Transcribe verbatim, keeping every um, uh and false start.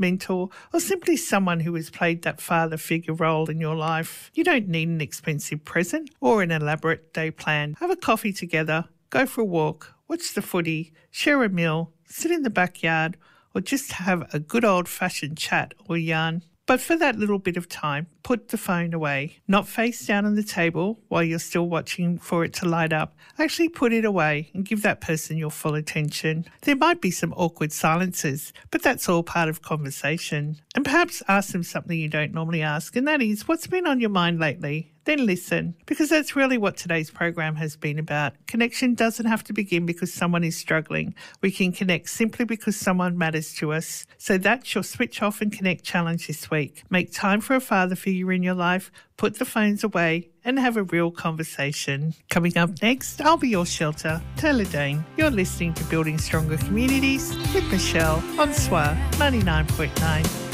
mentor, or simply someone who has played that father figure role in your life. You don't need an expensive present or an elaborate day plan. Have a coffee together, go for a walk, watch the footy, share a meal, sit in the backyard, or just have a good old-fashioned chat or yarn. But for that little bit of time, put the phone away. Not face down on the table while you're still watching for it to light up. Actually put it away and give that person your full attention. There might be some awkward silences, but that's all part of conversation. And perhaps ask them something you don't normally ask, and that is, what's been on your mind lately? Then listen, because that's really what today's program has been about. Connection doesn't have to begin because someone is struggling. We can connect simply because someone matters to us. So that's your switch off and connect challenge this week. Make time for a father figure in your life, put the phones away, and have a real conversation. Coming up next, I'll be your shelter, Taylor Dane. You're listening to Building Stronger Communities with Michelle on S W R ninety-nine point nine.